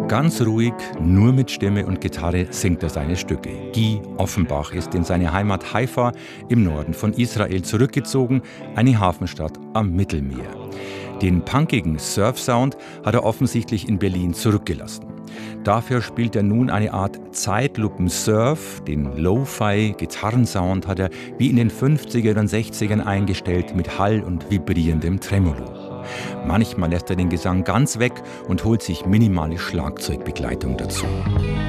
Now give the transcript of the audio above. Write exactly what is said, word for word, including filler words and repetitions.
Ganz ruhig, nur mit Stimme und Gitarre singt er seine Stücke. Guy Offenbach ist in seine Heimat Haifa im Norden von Israel zurückgezogen, eine Hafenstadt am Mittelmeer. Den punkigen Surf-Sound hat er offensichtlich in Berlin zurückgelassen. Dafür spielt er nun eine Art Zeitlupen-Surf. Den Lo-Fi-Gitarrensound hat er wie in den fünfzigern und sechzigern eingestellt mit Hall und vibrierendem Tremolo. Manchmal lässt er den Gesang ganz weg und holt sich minimale Schlagzeugbegleitung dazu.